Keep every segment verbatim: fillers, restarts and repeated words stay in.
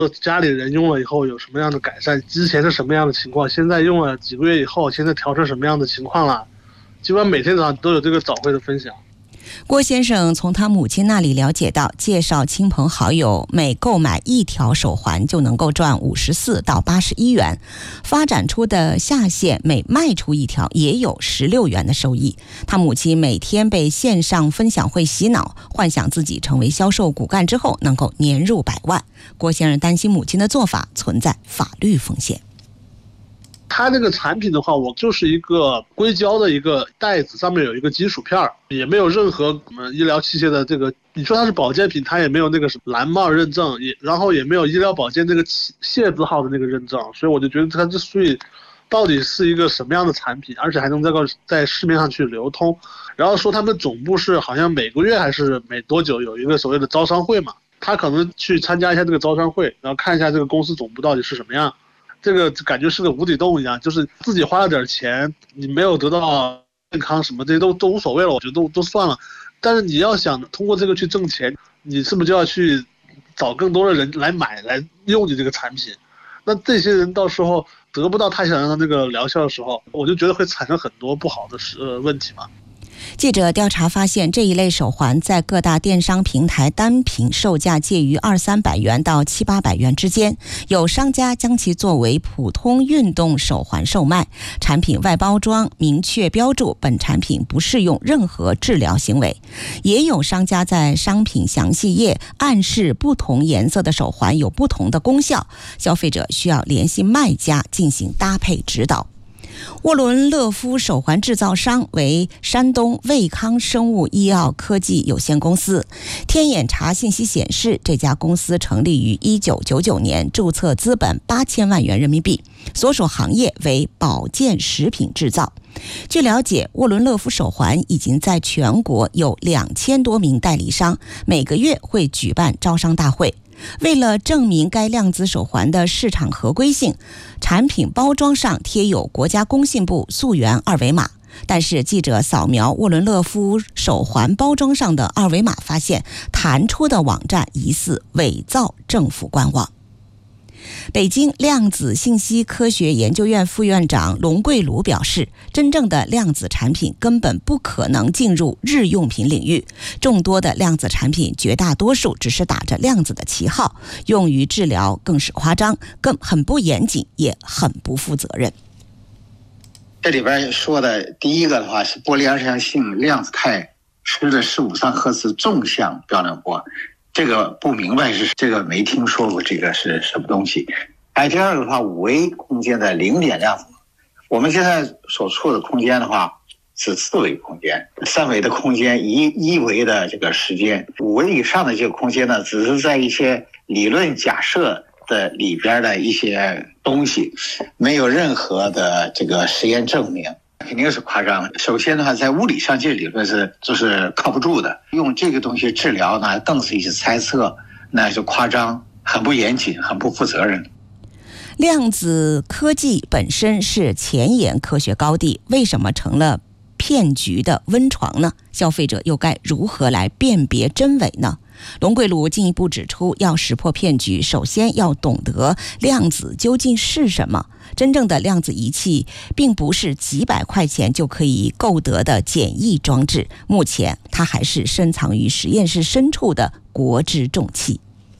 家里人用了以后有什么样的改善，之前是什么样的情况，现在用了几个月以后，现在调成什么样的情况了，基本上每天早上都有这个早会的分享。 郭先生从他母亲那里了解到，介绍亲朋好友每购买一条手环就能够赚五十四到八十一元，发展出的下线每卖出一条也有十六元的收益。他母亲每天被线上分享会洗脑，幻想自己成为销售骨干之后能够年入百万。郭先生担心母亲的做法存在法律风险。 它这个产品的话，我就是一个硅胶的一个袋子，上面有一个金属片，也没有任何、呃、医疗器械的这个，你说它是保健品，它也没有那个什么蓝帽认证，也然后也没有医疗保健那个械字号的那个认证，所以我就觉得它这属于到底是一个什么样的产品，而且还能在个在市面上去流通。然后说他们总部是好像每个月还是每多久有一个所谓的招商会嘛，他可能去参加一下这个招商会，然后看一下这个公司总部到底是什么样。这个感觉是个无底洞一样，就是自己花了点钱，你没有得到健康什么这些都都无所谓了，我觉得都都算了。但是你要想通过这个去挣钱，你是不是就要去找更多的人来买来用你这个产品？那这些人到时候得不到他想要的那个疗效的时候，我就觉得会产生很多不好的呃问题嘛。 记者调查发现，这一类手环在各大电商平台单品售价介于二三百元到七八百元之间，有商家将其作为普通运动手环售卖，产品外包装明确标注本产品不适用任何治疗行为。也有商家在商品详细页暗示不同颜色的手环有不同的功效，消费者需要联系卖家进行搭配指导。沃伦乐夫手环制造商为山东卫康生物医药科技有限公司。天眼查信息显示，这家公司成立于一九九九年，注册资本八千万元人民币，所属行业为保健食品制造。据了解，沃伦乐夫手环已经在全国有两千多名代理商，每个月会举办招商大会。为了证明该量子手环的市场合规性，产品包装上贴有国家工信部溯源二维码。但是记者扫描沃伦乐夫手环包装上的二维码，发现弹出的网站疑似伪造政府官网。北京量子信息科学研究院副院长龙桂鲁表示，真正的量子产品根本不可能进入日用品领域，众多的量子产品绝大多数只是打着量子的旗号，用于治疗更是夸张，更很不严谨，也很不负责任。 这里边说的第一个的话是玻璃二象性量子态十的十五三赫兹纵向标量波，这个不明白是这个没听说过这个是什么东西。哎，第二个的话，五维空间的零点量子，我们现在所处的空间的话是四维空间，三维的空间，一一维的这个时间，五维以上的这个空间呢，只是在一些理论假设的里边的一些东西，没有任何的这个实验证明。肯定是夸张。首先的话，在物理上这理论是就是靠不住的，用这个东西治疗呢，更是一些猜测，那是夸张，很不严谨，很不负责任。 量子科技本身是前沿科学高地，为什么成了骗局的温床呢？消费者又该如何来辨别真伪呢？龙桂鲁进一步指出，要识破骗局，首先要懂得量子究竟是什么。真正的量子仪器并不是几百块钱就可以购得的简易装置，目前它还是深藏于实验室深处的国之重器。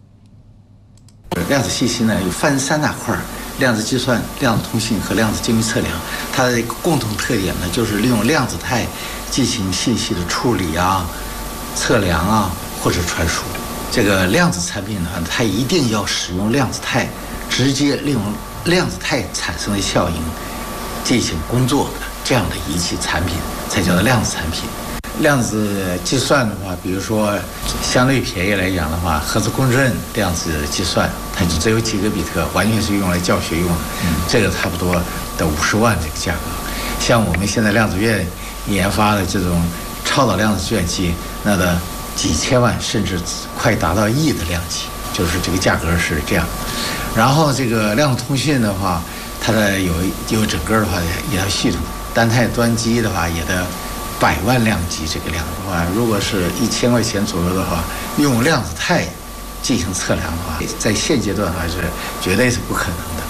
量子信息呢有分三大块，量子计算、量子通信和量子精密测量。它的一个共同特点呢，就是利用量子态进行信息的处理啊、测量啊或者传输。这个量子产品呢，它一定要使用量子态，直接利用量子态产生的效应进行工作的这样的仪器产品才叫做量子产品。量子计算的话，比如说相对便宜来讲的话，核磁共振量子计算它就只有几个比特，完全是用来教学用的，嗯、这个差不多的五十万这个价格。像我们现在量子院研发的这种超导量子计算机，那的几千万甚至快达到亿的量级，就是这个价格是这样。然后这个量子通讯的话，它的有有整个的话也要系统，单态端机的话也得百万量级这个量的话，如果是一千块钱左右的话，用量子态进行测量的话，在现阶段还是绝对是不可能的。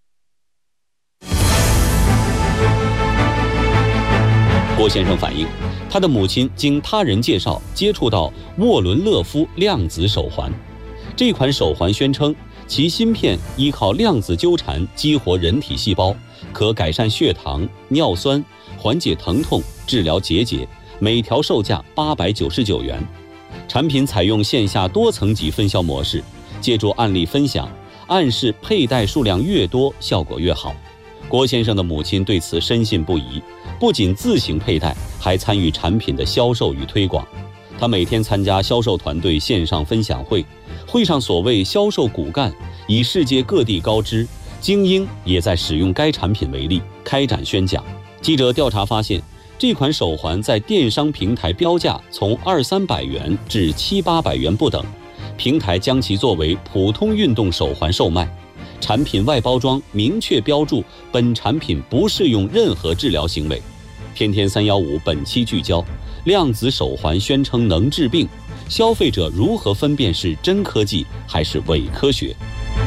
郭先生反映，他的母亲经他人介绍接触到沃伦勒夫量子手环，这款手环宣称其芯片依靠量子纠缠激活人体细胞，可改善血糖、尿酸，缓解疼痛，治疗结节，每条售价八百九十九元。产品采用线下多层级分销模式，借助案例分享，暗示佩戴数量越多，效果越好。郭先生的母亲对此深信不疑，不仅自行佩戴，还参与产品的销售与推广。他每天参加销售团队线上分享会，会上所谓销售骨干以世界各地高知精英也在使用该产品为例，开展宣讲。记者调查发现，这款手环在电商平台标价从二三百元至七八百元不等，平台将其作为普通运动手环售卖。产品外包装明确标注，本产品不适用任何治疗行为。天天三幺五本期聚焦，量子手环宣称能治病，消费者如何分辨是真科技还是伪科学？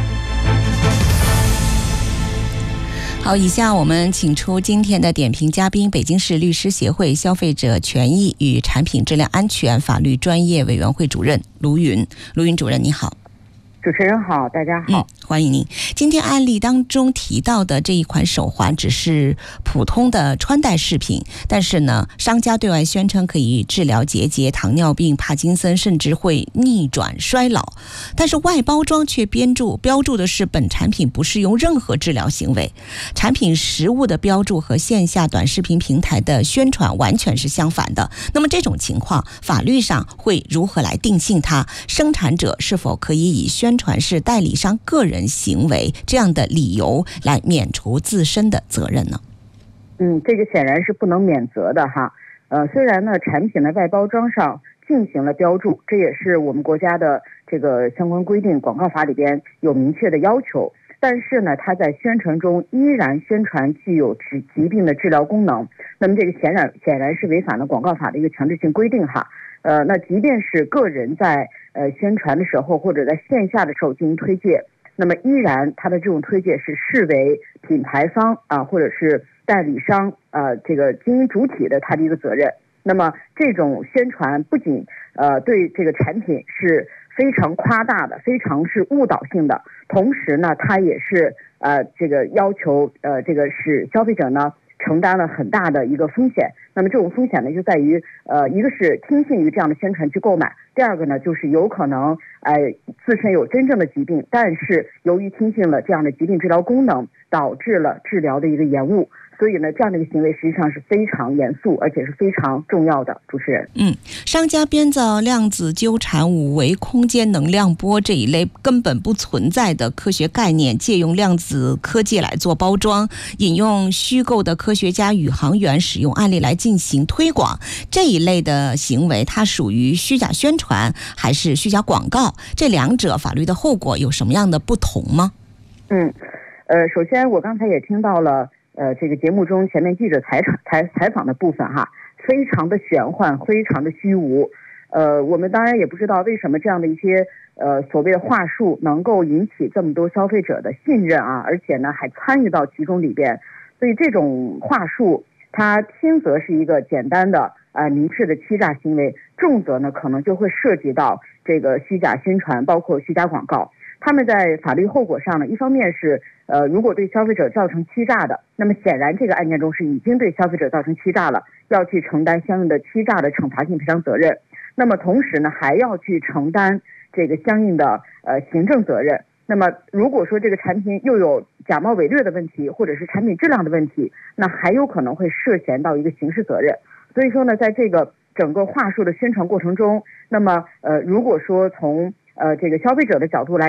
好，以下我们请出今天的点评嘉宾，北京市律师协会消费者权益与产品质量安全法律专业委员会主任卢云。卢云主任你好。 主持人好，大家好、 嗯、欢迎您。今天案例当中提到的这一款手环只是普通的穿戴饰品，但是呢，商家对外宣称可以治疗结节、糖尿病、帕金森，甚至会逆转衰老，但是外包装却标注标注的是本产品不适用任何治疗行为。产品实物的标注和线下短视频平台的宣传完全是相反的。那么这种情况，法律上会如何来定性它？生产者是否可以以宣传是代理商个人行为这样的理由来免除自身的责任呢？ 嗯，这个显然是不能免责的哈。呃，虽然呢，产品的外包装上进行了标注，这也是我们国家的这个相关规定，广告法里边有明确的要求，但是呢，它在宣传中依然宣传具有疾疾病的治疗功能，那么这个显然显然是违反了广告法的一个强制性规定哈。呃，那即便是个人在呃宣传的时候或者在线下的时候进行推介，那么依然他的这种推介是视为品牌方啊或者是代理商啊这个经营主体的他的一个责任。那么这种宣传不仅呃对这个产品是非常夸大的，非常是误导性的，同时呢，它也是呃这个要求呃这个使消费者呢承担了很大的一个风险。那么这种风险呢，就在于呃，一个是听信于这样的宣传去购买，第二个呢，就是有可能呃自身有真正的疾病，但是由于听信了这样的疾病治疗功能，导致了治疗的一个延误。所以呢，这样的一个行为实际上是非常严肃，而且是非常重要的。主持人， 嗯，商家编造量子纠缠、五维空间能量波这一类根本不存在的科学概念，借用量子科技来做包装，引用虚构的科学家、宇航员使用案例来进行推广，这一类的行为，它属于虚假宣传还是虚假广告？这两者法律的后果有什么样的不同吗？ 嗯，呃，首先我刚才也听到了。呃，这个节目中前面记者采访采采访的部分哈，非常的玄幻，非常的虚无。呃，我们当然也不知道为什么这样的一些呃所谓的话术能够引起这么多消费者的信任啊，而且呢还参与到其中里边。所以这种话术，它轻则是一个简单的呃明确的欺诈行为，重则呢可能就会涉及到这个虚假宣传，包括虚假广告。他们在法律后果上呢，一方面是呃，如果对消费者造成欺诈的，那么显然这个案件中是已经对消费者造成欺诈了，要去承担相应的欺诈的惩罚性赔偿责任。那么同时呢，还要去承担这个相应的呃行政责任。那么如果说这个产品又有假冒伪劣的问题，或者是产品质量的问题，那还有可能会涉嫌到一个刑事责任。所以说呢，在这个整个话术的宣传过程中，那么呃，如果说从呃，这个消费者的角度来讲，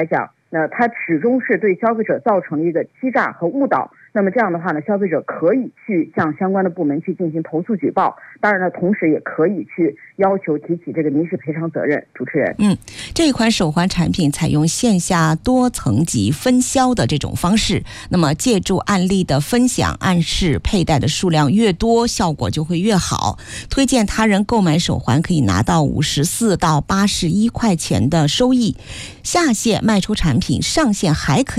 那它始终是对消费者造成了一个欺诈和误导。那么这样的话呢，消费者可以去向相关的部门去进行投诉举报，当然呢，同时也可以去要求提起这个民事赔偿责任。主持人， 嗯，这一款手环产品采用线下多层级分销的这种方式，那么借助案例的分享，暗示佩戴的数量越多，效果就会越好。推荐他人购买手环可以拿到五十四到八十一块钱的收益，下线卖出产品，上线还可以